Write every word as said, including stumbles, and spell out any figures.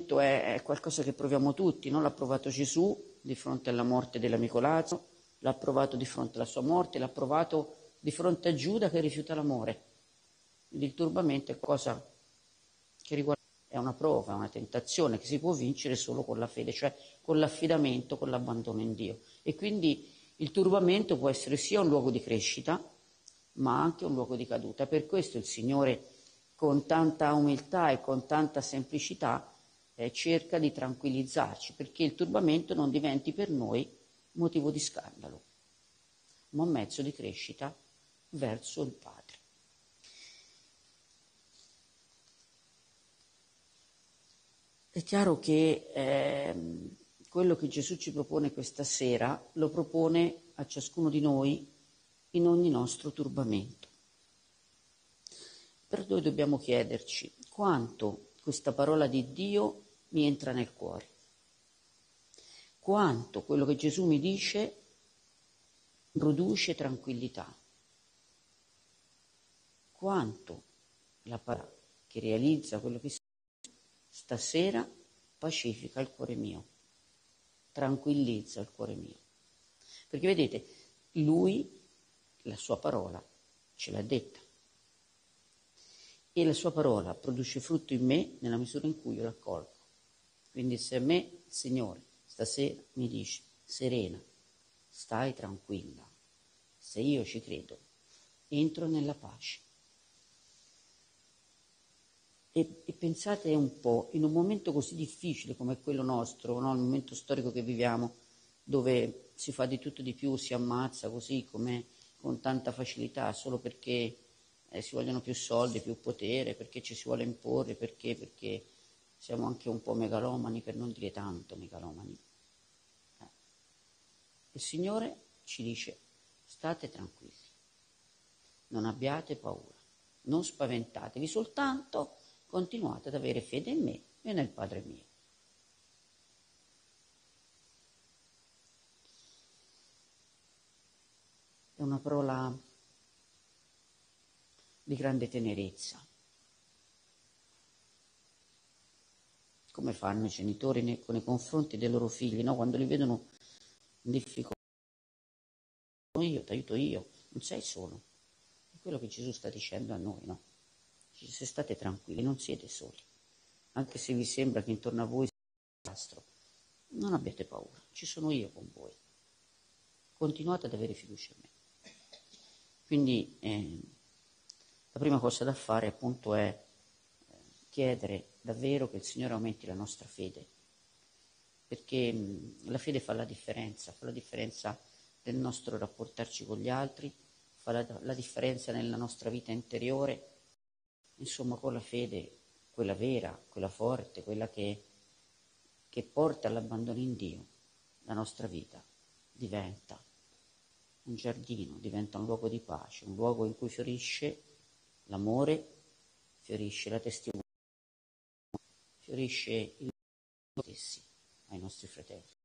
turbamento è, è qualcosa che proviamo tutti, no? L'ha provato Gesù di fronte alla morte dell'amico Lazzaro, l'ha provato di fronte alla sua morte, l'ha provato di fronte a Giuda che rifiuta l'amore. Quindi il turbamento è cosa che riguarda, è una prova, è una tentazione che si può vincere solo con la fede, cioè con l'affidamento, con l'abbandono in Dio. E quindi il turbamento può essere sia un luogo di crescita, ma anche un luogo di caduta. Per questo il Signore, con tanta umiltà e con tanta semplicità, eh, cerca di tranquillizzarci, perché il turbamento non diventi per noi motivo di scandalo, ma un mezzo di crescita verso il Padre. È chiaro che eh, quello che Gesù ci propone questa sera lo propone a ciascuno di noi in ogni nostro turbamento. Però noi dobbiamo chiederci quanto questa parola di Dio mi entra nel cuore, quanto quello che Gesù mi dice produce tranquillità, quanto la parola che realizza quello che stasera pacifica il cuore mio, tranquillizza il cuore mio. Perché vedete, lui, la sua parola, ce l'ha detta. E la sua parola produce frutto in me nella misura in cui io l'accolgo. Quindi se a me il Signore stasera mi dice, Serena, stai tranquilla, se io ci credo, entro nella pace. E, e pensate un po', in un momento così difficile come quello nostro, no? Il momento storico che viviamo, dove si fa di tutto di più, si ammazza così come con tanta facilità, solo perché eh, si vogliono più soldi, più potere, perché ci si vuole imporre, perché, perché siamo anche un po' megalomani, per non dire tanto megalomani. Eh. Il Signore ci dice, state tranquilli, non abbiate paura, non spaventatevi, soltanto continuate ad avere fede in me e nel Padre mio. È una parola di grande tenerezza. Come fanno i genitori nei, con i confronti dei loro figli, no? Quando li vedono in difficoltà, io ti aiuto io, non sei solo. È quello che Gesù sta dicendo a noi, no? Se state tranquilli, non siete soli. Anche se vi sembra che intorno a voi sia un disastro, non abbiate paura, ci sono io con voi. Continuate ad avere fiducia in me. Quindi eh, la prima cosa da fare appunto è eh, chiedere davvero che il Signore aumenti la nostra fede, perché mh, la fede fa la differenza, fa la differenza nel nostro rapportarci con gli altri, fa la, la differenza nella nostra vita interiore. Insomma, con la fede, quella vera, quella forte, quella che, che porta all'abbandono in Dio, la nostra vita diventa un giardino, diventa un luogo di pace, un luogo in cui fiorisce l'amore, fiorisce la testimonianza, fiorisce il stessi ai nostri fratelli.